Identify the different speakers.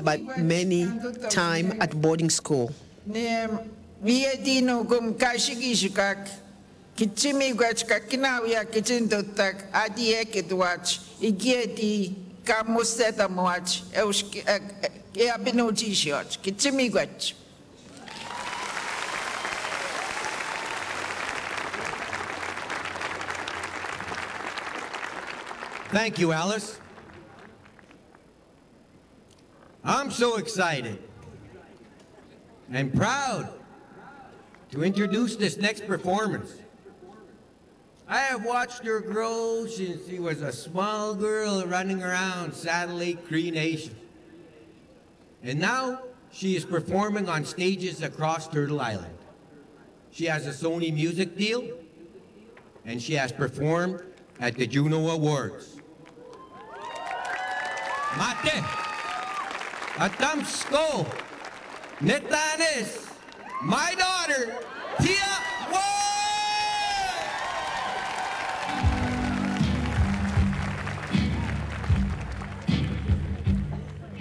Speaker 1: but many time at boarding school.
Speaker 2: Viedino gum kashigishkak, kichimigwachka kinawia kichindotak, adiekidwach, igieti kamuseta moach, eabinojishioch, kichimigwach.
Speaker 3: Thank you, Alice. I'm so excited and proud to introduce this next performance. I have watched her grow since she was a small girl running around Saddle Lake Cree Nation. And now she is performing on stages across Turtle Island. She has a Sony Music deal, and she has performed at the Juno Awards. Mate, Atamsko, Netanes, my daughter, Tia